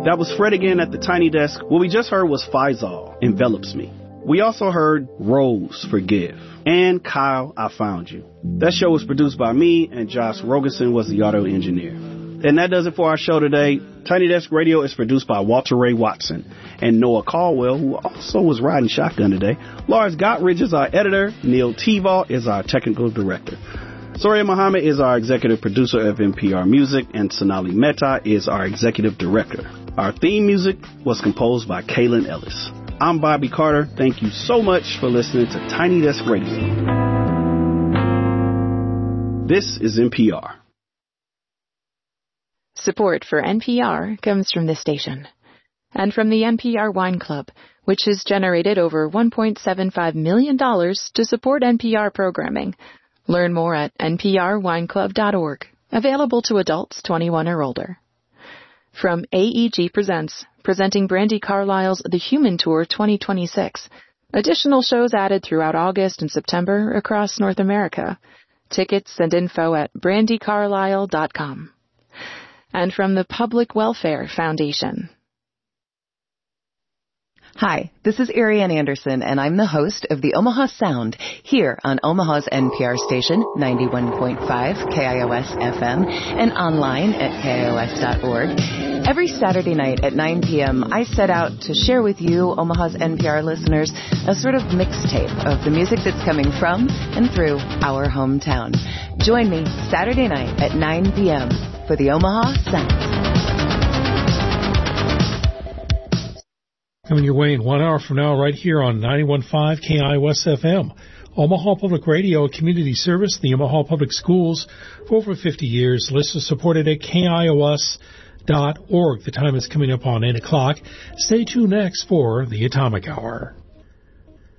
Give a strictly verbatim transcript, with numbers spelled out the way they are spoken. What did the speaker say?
That was Fred again at the Tiny Desk. What we just heard was Faisal, Envelops Me. We also heard Rose, Forgive, and Kyle, I Found You. That show was produced by me, and Josh Rogerson was the audio engineer. And that does it for our show today. Tiny Desk Radio is produced by Walter Ray Watson and Noah Caldwell, who also was riding shotgun today. Lars Gottridge is our editor. Neil Tevalt is our technical director. Soria Muhammad is our executive producer of N P R Music, and Sonali Mehta is our executive director. Our theme music was composed by Kaylin Ellis. I'm Bobby Carter. Thank you so much for listening to Tiny Desk Radio. This is N P R. Support for N P R comes from this station and from the N P R Wine Club, which has generated over one point seven five million dollars to support N P R programming. Learn more at N P R wine club dot org. Available to adults twenty-one or older. From A E G Presents, presenting Brandi Carlile's The Human Tour twenty twenty-six. Additional shows added throughout August and September across North America. Tickets and info at brandi carlile dot com. And from the Public Welfare Foundation. Hi, this is Ariane Anderson, and I'm the host of the Omaha Sound here on Omaha's N P R station, ninety-one point five K I O S F M, and online at K I O S dot org. Every Saturday night at nine p.m., I set out to share with you, Omaha's N P R listeners, a sort of mixtape of the music that's coming from and through our hometown. Join me Saturday night at nine p.m. for the Omaha Sound. Coming your way in one hour from now right here on ninety-one point five K I O S F M. Omaha Public Radio, a community service, the Omaha Public Schools, for over fifty years. Listeners supported at K I O S dot org. The time is coming up on eight o'clock. Stay tuned next for the Atomic Hour.